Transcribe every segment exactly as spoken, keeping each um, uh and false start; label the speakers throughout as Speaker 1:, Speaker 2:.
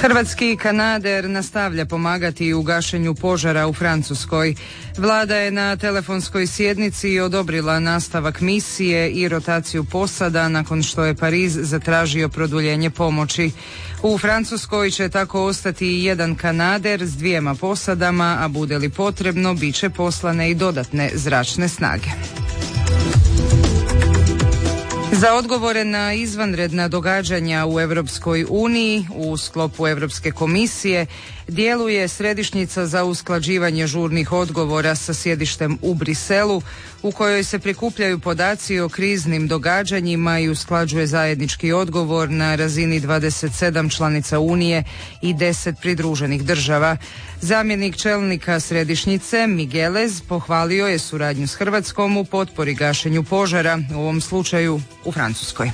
Speaker 1: Hrvatski kanader nastavlja pomagati u gašenju požara u Francuskoj. Vlada je na telefonskoj sjednici odobrila nastavak misije i rotaciju posada nakon što je Pariz zatražio produljenje pomoći. U Francuskoj će tako ostati jedan kanader s dvijema posadama, a bude li potrebno, bit će poslane i dodatne zračne snage. Za odgovore na izvanredna događanja u Europskoj uniji u sklopu Europske komisije djeluje Središnjica za usklađivanje žurnih odgovora sa sjedištem u Briselu, u kojoj se prikupljaju podaci o kriznim događanjima i usklađuje zajednički odgovor na razini dvadeset sedam članica Unije i deset pridruženih država. Zamjenik čelnika središnjice Miguelez pohvalio je suradnju s Hrvatskom u potpori gašenju požara, u ovom slučaju u Francuskoj.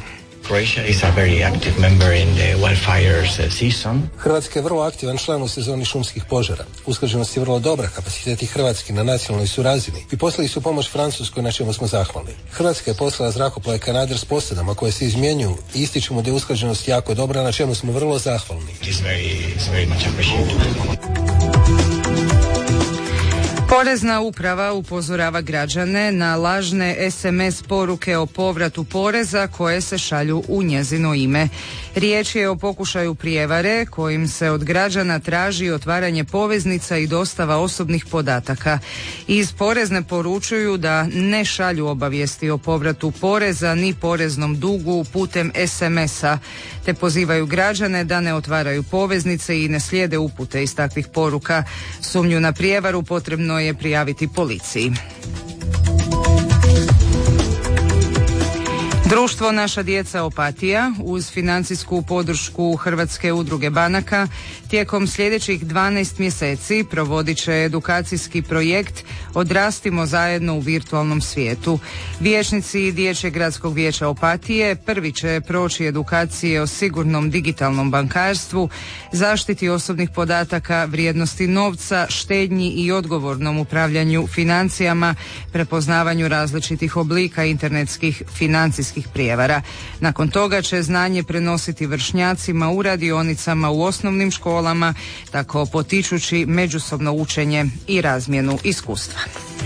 Speaker 2: Hrvatska je vrlo aktivan član u sezoni šumskih požara. Usklađenost je vrlo dobra, kapaciteti Hrvatski na nacionalnoj su razini i poslali su pomoć Francuskoj, na čemu smo zahvalni. Hrvatska je poslala zrakoplove Kanader s posadama koje se izmjenjuju i ističemo da je usklađenost jako dobra, na čemu smo vrlo zahvalni.
Speaker 1: Porezna uprava upozorava građane na lažne es em es poruke o povratu poreza koje se šalju u njezino ime. Riječ je o pokušaju prijevare kojim se od građana traži otvaranje poveznica i dostava osobnih podataka. Iz Porezne poručuju da ne šalju obavijesti o povratu poreza ni poreznom dugu putem es emesa, te pozivaju građane da ne otvaraju poveznice i ne slijede upute iz takvih poruka. Sumnju na prijevaru potrebno je prijaviti policiji. Društvo Naša djeca Opatija uz financijsku podršku Hrvatske udruge banaka tijekom sljedećih dvanaest mjeseci provodit će edukacijski projekt Odrastimo zajedno u virtualnom svijetu. Vijećnici Dječjeg gradskog vijeća Opatije prvi će proći edukacije o sigurnom digitalnom bankarstvu, zaštiti osobnih podataka, vrijednosti novca, štednji i odgovornom upravljanju financijama, prepoznavanju različitih oblika internetskih financijskih prijevara. Nakon toga će znanje prenositi vršnjacima u radionicama u osnovnim školama, tako potičući međusobno učenje i razmjenu iskustva.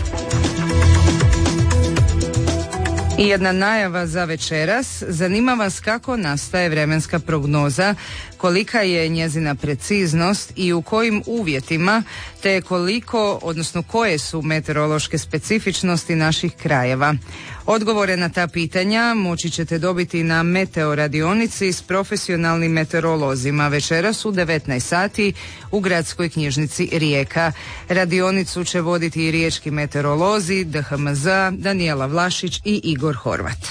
Speaker 1: I jedna najava za večeras. Zanima vas kako nastaje vremenska prognoza, kolika je njezina preciznost i u kojim uvjetima, te koliko, odnosno koje su meteorološke specifičnosti naših krajeva. Odgovore na ta pitanja moći ćete dobiti na Meteo radionici s profesionalnim meteorolozima večeras u devetnaest sati u Gradskoj knjižnici Rijeka. Radionicu će voditi i riječki meteorolozi D H M Z, Danijela Vlašić i Igor Horvat.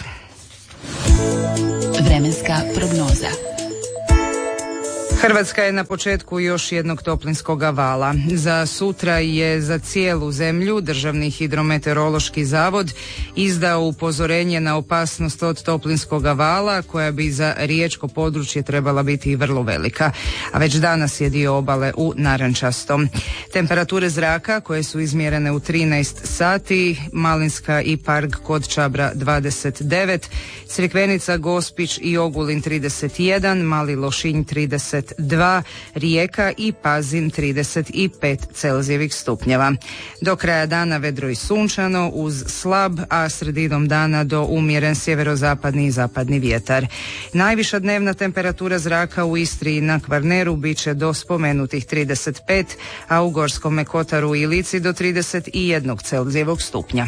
Speaker 3: Vremenska prognoza.
Speaker 1: Hrvatska je na početku još jednog toplinskog vala. Za sutra je za cijelu zemlju Državni hidrometeorološki zavod izdao upozorenje na opasnost od toplinskog vala koja bi za riječko područje trebala biti vrlo velika, a već danas je dio obale u narančastom. Temperature zraka koje su izmjerene u trinaest sati, Malinska i Park kod Čabra dvadeset devet, Crikvenica, Gospić i Ogulin trideset jedan, Mali Lošinj trideset dva, Rijeka i Pazin trideset pet Celzijevih stupnjeva. Do kraja dana vedro i sunčano uz slab, a sredinom dana do umjeren sjeverozapadni i zapadni vjetar. Najviša dnevna temperatura zraka u Istri i na Kvarneru bit će do spomenutih trideset pet, a u Gorskome kotaru i Lici do trideset jedan Celzijevog stupnja.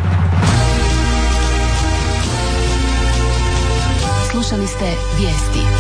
Speaker 3: Slušali ste vijesti.